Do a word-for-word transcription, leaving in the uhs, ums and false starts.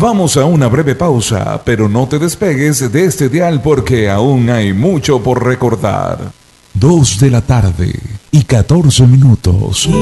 Vamos a una breve pausa, pero no te despegues de este dial porque aún hay mucho por recordar. Dos de la tarde y catorce minutos.